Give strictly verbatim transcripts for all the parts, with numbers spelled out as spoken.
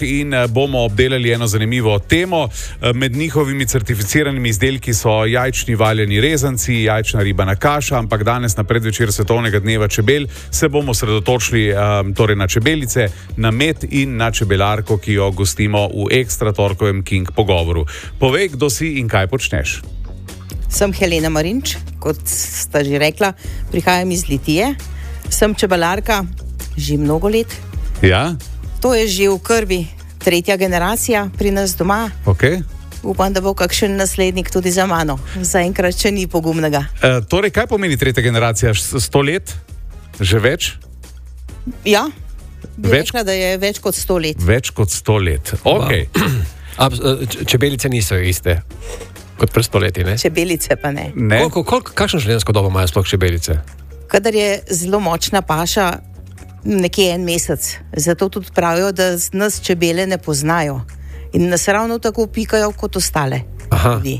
in bomo obdelali eno zanimivo temo. Med njihovimi certificiranimi izdelki so jajčni valjeni rezanci, jajčna ribana kaša, ampak danes na predvečer Svetovnega dneva čebel se bomo sredotočili um, torej na čebelice, na med in na čebelarko, ki jo gostimo v ekstra torkovem King pogovoru. Povej, kdo si in kaj počneš. Sem Helena Marinč, kot sta že rekla, prihajam iz Litije. Sem čebelarka že mnogo let. Ja? To je že v krvi tretja generacija pri nas doma. Okay. Upam, da bo kakšen naslednik tudi za mano. Zaenkrat še ni pogumnega. E, torej, kaj pomeni tretja generacija? Sto let? Že več? Ja, bi več? rekla, da je več kot sto let. Več kot sto let. Okay. Čebelice niso iste kot pred stoletji, ne? Čebelice pa ne. ne? Koliko, koliko, kakšno življenjsko dobo imajo sploh čebelice? Kadar je zelo močna paša, nekje en mesec. Zato tudi pravijo, da nas čebele ne poznajo. In nas ravno tako pikajo kot ostale. Aha. Ljudi.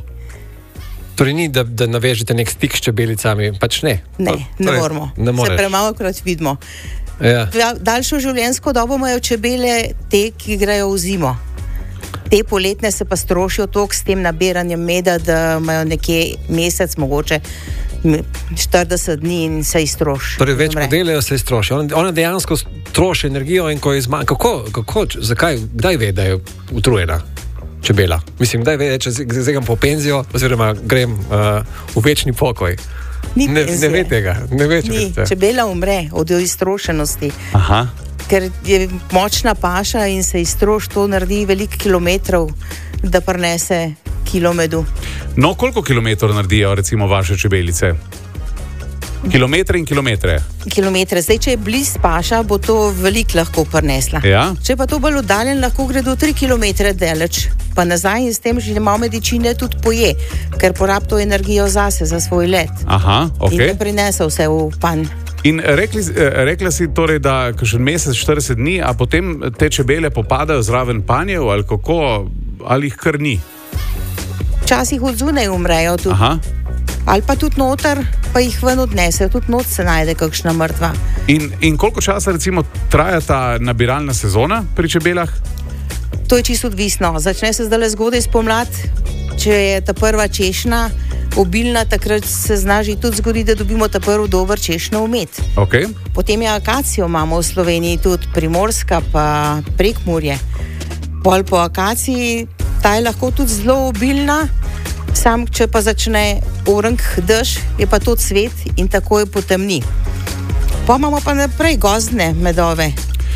Torej ni, da, da navežete nek stik s čebelicami, pač ne? Ne, ne torej, moramo. Ne Se premalokrat vidimo. Ja. Daljšo življenjsko dobo imajo čebele te, ki grejo v zimo. Te poletne se pa strošijo toliko s tem nabiranjem meda, da imajo nekje mesec, mogoče štirideset dni in se iztroši. Torej več podelijo, se iztroši. Ona, ona dejansko troši energijo in ko je zmanj... Kako, kako, zakaj, kdaj ve, da je utrujena čebela? Mislim, kdaj ve, če zdaj grem po penzijo oziroma grem uh, v večni pokoj? Ni ne, ne ve tega. Ne ve, Ni, čebela umre od iztrošenosti. Aha. Ker je močna paša in se iztroši, to naredi veliko kilometrov, da prinese kilo medu. No, koliko kilometrov naredijo recimo vaše čebelice? Kilometre in kilometre? Kilometre. Zdaj, če je bliz paša, bo to veliko lahko prinesla. Ja? Če pa to bolj oddaljen, lahko gre do tri kilometre daleč, pa nazaj in s tem že malo medičine tudi poje, ker porab to energijo zase, za svoj let. Aha, ok. In ne prinese vse v pan. In rekli, rekla si torej, da kakšen mesec, štirideset dni, a potem te čebele popadajo zraven panjev ali kako, ali jih kar ni? Včasih od zunaj umrejo tudi. Aha. Ali pa tudi noter, pa jih ven odnese, tudi not se najde kakšna mrtva. In, in koliko časa recimo traja ta nabiralna sezona pri čebelah? To je čisto odvisno. Začne se zdaj zgodaj spomlad, če je ta prva češnja obilna, takrat se zna že tudi zgoditi, da dobimo ta prvi dober češnjev med. Okay. Potem je akacijo imamo v Sloveniji tudi Primorska pa Prekmurje. Pol po akaciji, ta je lahko tudi zelo obilna, sam če pa začne orenk dež, je pa to cvet in takoj potemni. Pa imamo pa naprej gozdne medove.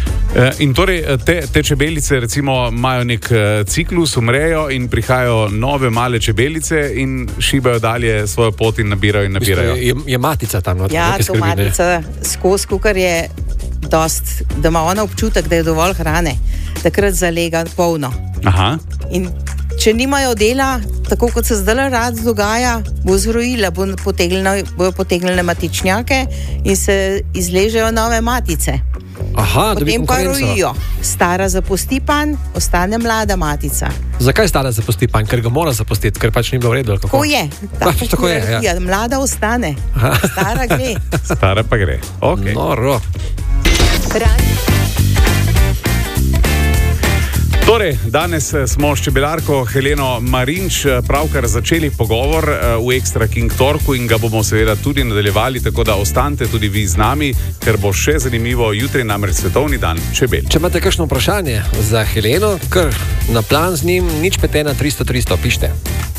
In torej te, te čebelice recimo imajo nek ciklus, umrejo in prihajajo nove male čebelice in šibajo dalje svojo pot in nabirajo in nabirajo. Je, je matica tam noter? Ja, to matica skozi, kukar je dost, da ima ona občutek, da je dovolj hrane, takrat zalega polno. Aha. In če nimajo dela, tako kot se zdaj rad dogaja, bo zrojila, bo potegnila, potegnila matičnjake in se izležejo nove matice. Aha, potem pa rojijo. Stara zapusti pan, ostane mlada matica. Zakaj stara zapusti pan? Ker ga mora zapustiti, ker pač ni bilo v redu. Tako je. Tako, tako je, ja. Mlada ostane, stara gre. Stara pa gre. Okay. Noro. Torej, danes smo s čebelarko Heleno Marinč pravkar začeli pogovor v Ekstra King Torku in ga bomo seveda tudi nadaljevali, tako da ostanite tudi vi z nami, ker bo še zanimivo jutri, namreč Svetovni dan čebel. Če imate kakšno vprašanje za Heleno, kar na plan z njim, nič pet ena tristo tristo pište.